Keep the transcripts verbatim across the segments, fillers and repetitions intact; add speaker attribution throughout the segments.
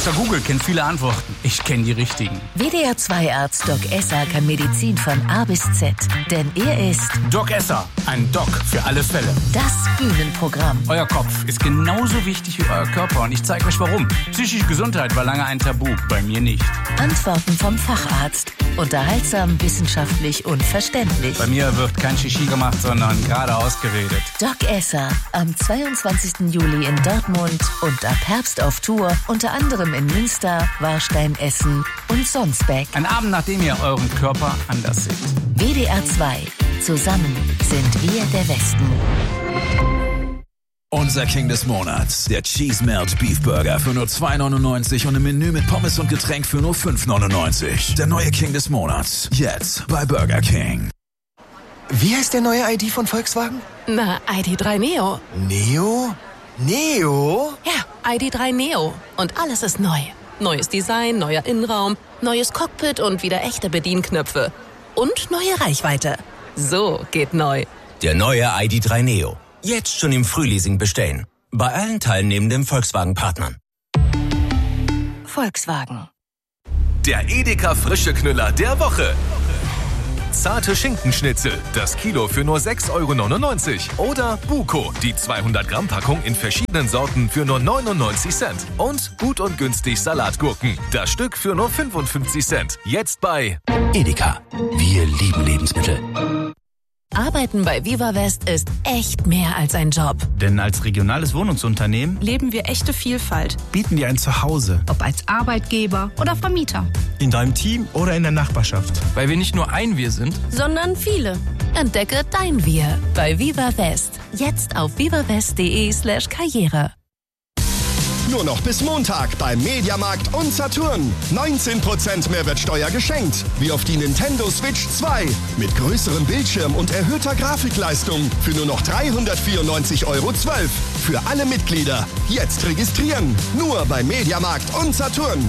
Speaker 1: Doktor Google kennt viele Antworten. Ich kenne die richtigen.
Speaker 2: W D R zwei Arzt Doc Esser kann Medizin von A bis Z. Denn er ist
Speaker 1: Doc Esser, ein Doc für alle Fälle.
Speaker 2: Das Bühnenprogramm.
Speaker 1: Euer Kopf ist genauso wichtig wie euer Körper und ich zeige euch warum. Psychische Gesundheit war lange ein Tabu, bei mir nicht.
Speaker 2: Antworten vom Facharzt. Unterhaltsam, wissenschaftlich und verständlich.
Speaker 1: Bei mir wird kein Shishi gemacht, sondern gerade ausgeredet.
Speaker 2: Doc Esser, am zweiundzwanzigsten Juli in Dortmund und ab Herbst auf Tour, unter anderem in Münster, Warstein, Essen und Sonsbeck.
Speaker 1: Ein Abend, nachdem ihr euren Körper anders seht.
Speaker 2: W D R zwei. Zusammen sind wir der Westen.
Speaker 3: Unser King des Monats, der Cheese Melt Beef Burger für nur zwei neunundneunzig und ein Menü mit Pommes und Getränk für nur fünf neunundneunzig. Der neue King des Monats, jetzt bei Burger King.
Speaker 4: Wie heißt der neue I D von Volkswagen?
Speaker 5: Na, I D drei Neo.
Speaker 4: Neo? Neo?
Speaker 5: Ja, I D drei Neo. Und alles ist neu. Neues Design, neuer Innenraum, neues Cockpit und wieder echte Bedienknöpfe. Und neue Reichweite. So geht neu.
Speaker 6: Der neue I D drei Neo. Jetzt schon im Frühleasing bestellen. Bei allen teilnehmenden Volkswagen-Partnern.
Speaker 2: Volkswagen.
Speaker 7: Der Edeka Frische Knüller der Woche. Zarte Schinkenschnitzel, das Kilo für nur sechs Euro neunundneunzig. Oder Buko, die zweihundert Gramm Packung in verschiedenen Sorten für nur neunundneunzig Cent. Und gut und günstig Salatgurken, das Stück für nur fünfundfünfzig Cent. Jetzt bei
Speaker 6: Edeka. Wir lieben Lebensmittel.
Speaker 5: Arbeiten bei Viva West ist echt mehr als ein Job.
Speaker 8: Denn als regionales Wohnungsunternehmen
Speaker 9: leben wir echte Vielfalt.
Speaker 8: bieten wir ein Zuhause.
Speaker 9: Ob als Arbeitgeber oder Vermieter.
Speaker 8: In deinem Team oder in der Nachbarschaft.
Speaker 10: Weil wir nicht nur ein Wir sind,
Speaker 5: sondern viele. Entdecke dein Wir bei Viva West. Jetzt auf vivawest.de slash Karriere.
Speaker 11: Nur noch bis Montag beim Mediamarkt und Saturn. neunzehn Prozent Mehrwertsteuer geschenkt. Wie auf die Nintendo Switch zwei. Mit größerem Bildschirm und erhöhter Grafikleistung. Für nur noch dreihundertvierundneunzig Euro zwölf. Für alle Mitglieder. Jetzt registrieren. Nur beim Mediamarkt und Saturn.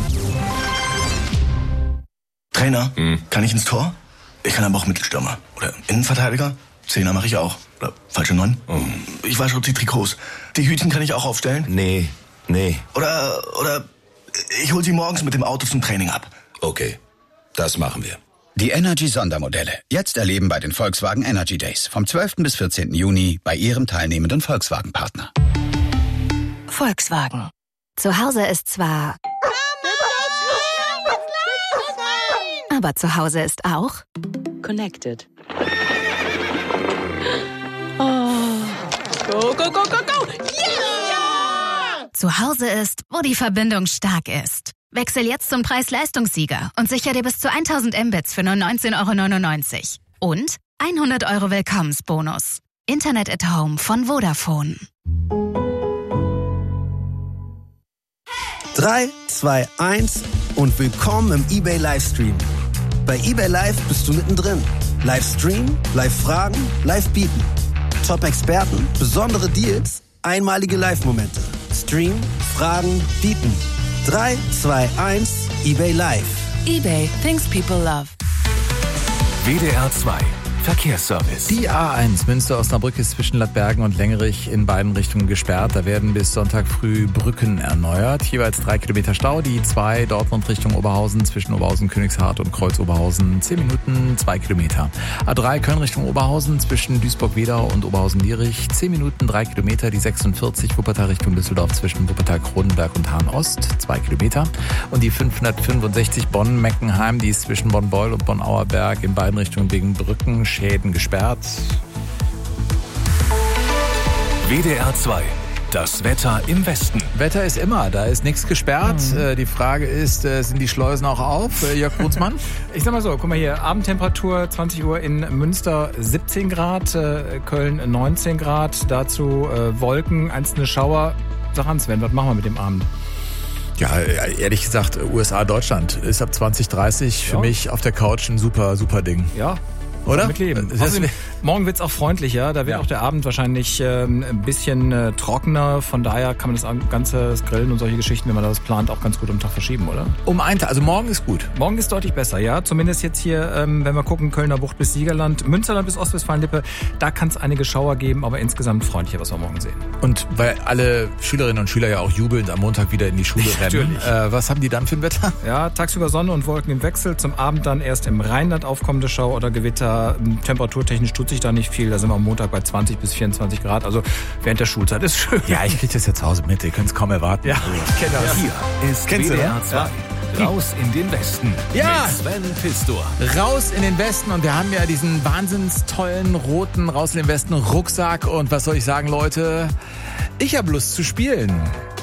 Speaker 12: Trainer, hm. kann ich ins Tor? Ich kann aber auch Mittelstürmer. Oder Innenverteidiger. Zehner mache ich auch. Oder falsche Neun. Oh. Ich wasche die Trikots. Die Hütchen kann ich auch aufstellen.
Speaker 6: Nee. Nee.
Speaker 12: Oder, oder ich hol sie morgens mit dem Auto zum Training ab.
Speaker 6: Okay, das machen wir.
Speaker 13: Die Energy-Sondermodelle. Jetzt erleben bei den Volkswagen Energy Days. Vom zwölften bis vierzehnten Juni bei Ihrem teilnehmenden Volkswagen-Partner.
Speaker 2: Volkswagen. Zu Hause ist zwar... Aber zu Hause ist auch...
Speaker 14: Connected.
Speaker 5: Oh. Go, go, go, go, go! Yeah!
Speaker 9: Zu Hause ist, wo die Verbindung stark ist. Wechsel jetzt zum Preis-Leistungssieger und sicher dir bis zu tausend Mbits für nur neunzehn Euro neunundneunzig. Und hundert Euro Willkommensbonus. Internet at Home von Vodafone.
Speaker 15: drei, zwei, eins und willkommen im eBay Livestream. Bei eBay Live bist du mittendrin. Livestream, Live-Fragen, Live-Bieten. Top-Experten, besondere Deals, einmalige Live-Momente. Stream, Fragen, Bieten. drei, zwei, eins, eBay Live.
Speaker 5: eBay, things people love.
Speaker 7: W D R zwei Verkehrsservice.
Speaker 16: Die A eins Münster-Osnabrück ist zwischen Ladbergen und Lengerich in beiden Richtungen gesperrt. Da werden bis Sonntag früh Brücken erneuert. Jeweils drei Kilometer Stau. Die zwei Dortmund Richtung Oberhausen zwischen Oberhausen, Königshardt und Kreuz Oberhausen. Zehn Minuten, zwei Kilometer. A drei Köln Richtung Oberhausen zwischen Duisburg-Wedau und Oberhausen-Lierich. Zehn Minuten, drei Kilometer. Die sechsundvierzig Wuppertal Richtung Düsseldorf zwischen Wuppertal-Kronenberg und Hahn-Ost. Zwei Kilometer. Und die fünfhundertfünfundsechzig Bonn-Meckenheim, die ist zwischen Bonn-Beul und Bonn-Auerberg in beiden Richtungen wegen Brücken Schäden gesperrt.
Speaker 7: W D R zwei. Das Wetter im Westen.
Speaker 16: Wetter ist immer, da ist nichts gesperrt. Mhm. Die Frage ist, sind die Schleusen auch auf? Jörg Brunsmann?
Speaker 10: Ich sag mal so, guck mal hier, Abendtemperatur zwanzig Uhr in Münster siebzehn Grad, Köln neunzehn Grad, dazu Wolken, einzelne Schauer. Sag an, Sven, was machen wir mit dem Abend?
Speaker 16: Ja, ehrlich gesagt, U S A, Deutschland ist ab zwanzig dreißig für ja. mich auf der Couch ein super, super Ding.
Speaker 10: Ja.
Speaker 16: Oder?
Speaker 10: Mit Leben. Außerdem, morgen wird's auch freundlicher. Da wird ja. auch der Abend wahrscheinlich ähm, ein bisschen äh, trockener. Von daher kann man das ganze das Grillen und solche Geschichten, wenn man das plant, auch ganz gut um den Tag verschieben, oder?
Speaker 16: Um einen Tag. Also morgen ist gut.
Speaker 10: Morgen ist deutlich besser, ja. Zumindest jetzt hier, ähm, wenn wir gucken, Kölner Bucht bis Siegerland, Münsterland bis Ostwestfalen-Lippe. Da kann es einige Schauer geben, aber insgesamt freundlicher, was wir morgen sehen.
Speaker 16: Und weil alle Schülerinnen und Schüler ja auch jubelnd am Montag wieder in die Schule rennen. Äh, was haben die dann für ein Wetter?
Speaker 10: Ja, tagsüber Sonne und Wolken im Wechsel. Zum Abend dann erst im Rheinland aufkommende Schauer oder Gewitter. Temperaturtechnisch tut sich da nicht viel. Da sind wir am Montag bei zwanzig bis vierundzwanzig Grad. Also während der Schulzeit ist schön.
Speaker 16: Ja, ich kriege das ja zu Hause mit. Ihr könnt es kaum erwarten.
Speaker 10: Ja, ich kenne das.
Speaker 7: Hier ist W D R zwei. Ja. Raus in den Westen.
Speaker 16: Ja.
Speaker 7: Mit Sven Pistor.
Speaker 16: Raus in den Westen. Und wir haben ja diesen wahnsinns tollen roten Raus in den Westen Rucksack. Und was soll ich sagen, Leute? Ich habe Lust zu spielen.